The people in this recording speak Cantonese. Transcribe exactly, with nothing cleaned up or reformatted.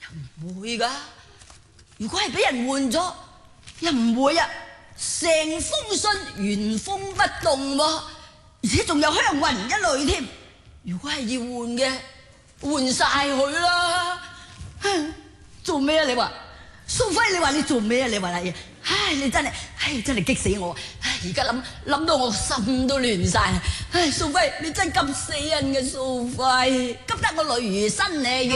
唔會噶，如果係俾人換咗，又唔會啊！成封信原封不動喎，而且仲有香雲一類添。如果係要換嘅，換晒佢啦！做咩啊？你話蘇輝，你話你做咩啊？你話係，唉，你真係，唉，真係激死我！唉，而家諗諗到我心都亂晒。唉，蘇輝，你真係急死人嘅蘇輝，急得我淚如新嚟。